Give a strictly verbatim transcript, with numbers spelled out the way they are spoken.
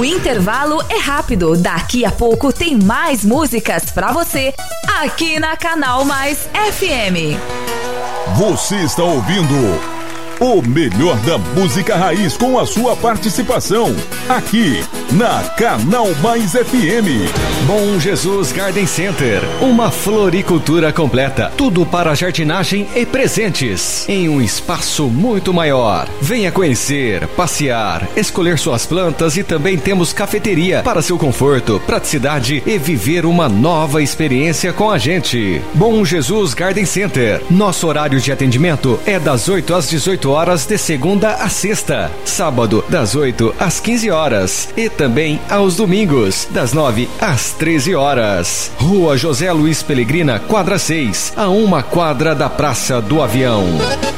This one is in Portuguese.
O intervalo é rápido. Daqui a pouco tem mais músicas pra você aqui na Canal Mais F M. Você está ouvindo o melhor da música raiz com a sua participação aqui na Canal Mais F M. Bom Jesus Garden Center, uma floricultura completa, tudo para jardinagem e presentes, em um espaço muito maior. Venha conhecer, passear, escolher suas plantas e também temos cafeteria para seu conforto, praticidade e viver uma nova experiência com a gente. Bom Jesus Garden Center, nosso horário de atendimento é das oito às dezoito horas de segunda a sexta, sábado das oito às quinze horas e também aos domingos das nove às treze horas. Rua José Luiz Pelegrina, quadra seis, a uma quadra da Praça do Avião.